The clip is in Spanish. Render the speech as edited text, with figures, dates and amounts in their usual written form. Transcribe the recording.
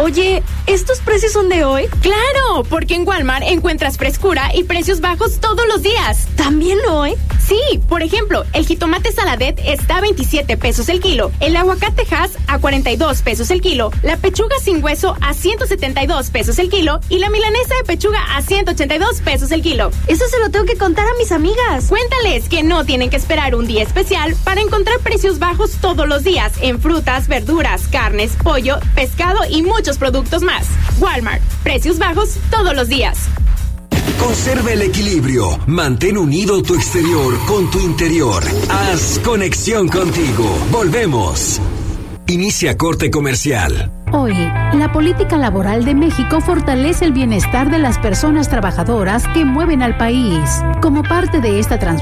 Oye, ¿estos precios son de hoy? ¡Claro! Porque en Walmart encuentras frescura y precios bajos todos los días. ¿También hoy? Sí, por ejemplo, el jitomate Saladet está a 27 pesos el kilo, el aguacate Hass a 42 pesos el kilo, la pechuga sin hueso a 172 pesos el kilo y la milanesa de pechuga a 182 pesos el kilo. Eso se lo tengo que contar a mis amigas. Cuéntales que no tienen que esperar un día especial para encontrar precios bajos todos los días en frutas, verduras, carnes, pollo, pescado y muchos productos más. Walmart, precios bajos todos los días. Conserva el equilibrio, mantén unido tu exterior con tu interior. Haz conexión contigo. Volvemos. Inicia corte comercial. Hoy, la política laboral de México fortalece el bienestar de las personas trabajadoras que mueven al país. Como parte de esta transformación,